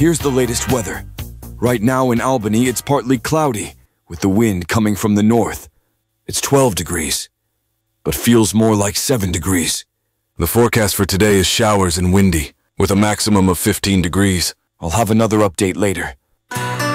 Here's the latest weather. Right now in Albany, it's partly cloudy, with the wind coming from the north. It's 12 degrees, but feels more like 7 degrees. The forecast for today is showers and windy, with a maximum of 15 degrees. I'll have another update later.